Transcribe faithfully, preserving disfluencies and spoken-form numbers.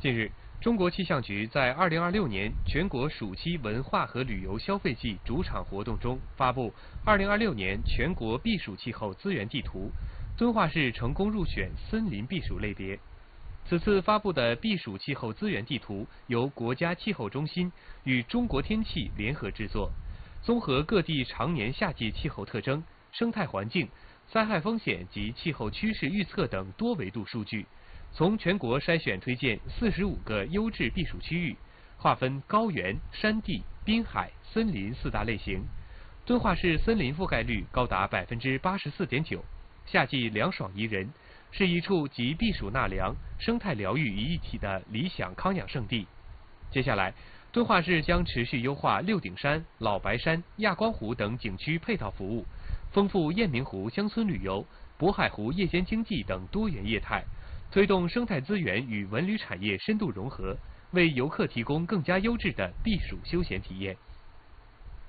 近日，中国气象局在二零二六年全国暑期文化和旅游消费季主场活动中发布二零二六年全国避暑气候资源地图，敦化市成功入选森林避暑类别。此次发布的避暑气候资源地图由国家气候中心与中国天气联合制作，综合各地常年夏季气候特征、生态环境、灾害风险及气候趋势预测等多维度数据，从全国筛选推荐四十五个优质避暑区域，划分高原、山地、滨海、森林四大类型。敦化市森林覆盖率高达百分之八十四点九，夏季凉爽宜人，是一处集避暑纳凉、生态疗愈于一体的理想康养胜地。接下来，敦化市将持续优化六顶山、老白山、亚光湖等景区配套服务，丰富雁鸣湖乡村旅游、渤海湖夜间经济等多元业态，推动生态资源与文旅产业深度融合，为游客提供更加优质的避暑休闲体验。